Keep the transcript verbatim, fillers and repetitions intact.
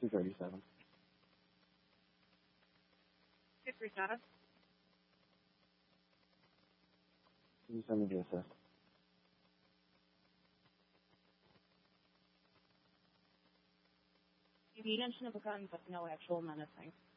two thirty-seven. two three seven. Can you send me the assist? Evidenza na pagkaan but no actual menacing.